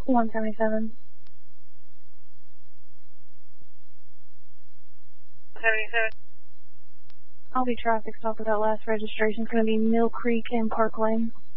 177. 77. I'll be traffic stop with that last registration. It's going to be Mill Creek and Park Lane.